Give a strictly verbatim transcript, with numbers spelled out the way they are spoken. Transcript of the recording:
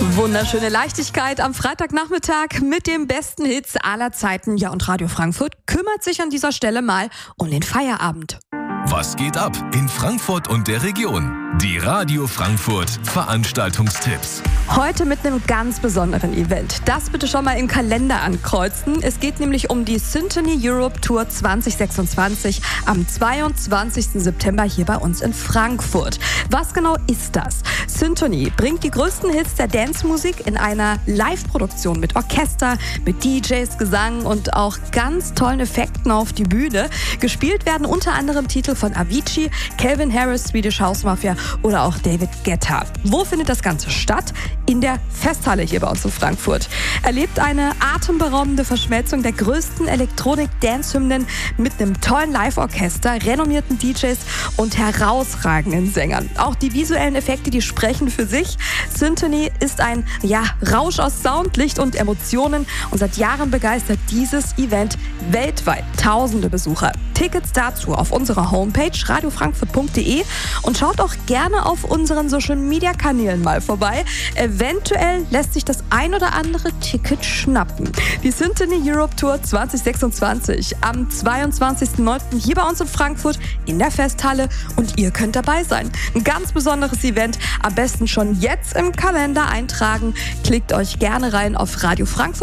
Wunderschöne Leichtigkeit am Freitagnachmittag mit den besten Hits aller Zeiten. Ja, und Radio Frankfurt kümmert sich an dieser Stelle mal um den Feierabend. Was geht ab in Frankfurt und der Region? Die Radio Frankfurt Veranstaltungstipps. Heute mit einem ganz besonderen Event. Das bitte schon mal im Kalender ankreuzen. Es geht nämlich um die Symphony Europe Tour zwanzig sechsundzwanzig am zweiundzwanzigsten September hier bei uns in Frankfurt. Was genau ist das? Symphony bringt die größten Hits der Dancemusik in einer Live-Produktion mit Orchester, mit D Js, Gesang und auch ganz tollen Effekten auf die Bühne. Gespielt werden unter anderem Titel von Avicii, Calvin Harris, Swedish House Mafia oder auch David Guetta. Wo findet das Ganze statt? In der Festhalle hier bei uns in Frankfurt. Erlebt eine atemberaubende Verschmelzung der größten Elektronik-Dance-Hymnen mit einem tollen Live-Orchester, renommierten D Js und herausragenden Sängern. Auch die visuellen Effekte, die sprechen für sich. Symphony ist ein ja, Rausch aus Sound, Licht und Emotionen und seit Jahren begeistert dieses Event weltweit tausende Besucher. Tickets dazu auf unserer Homepage radio frankfurt punkt de und schaut auch gerne auf unseren Social-Media-Kanälen mal vorbei. Eventuell lässt sich das ein oder andere Ticket schnappen. Die Symphony Europe Tour zwanzig sechsundzwanzig am zweiundzwanzigsten neunten hier bei uns in Frankfurt in der Festhalle und ihr könnt dabei sein. Ein ganz besonderes Event, am besten schon jetzt im Kalender eintragen. Klickt euch gerne rein auf Radio Frankfurt.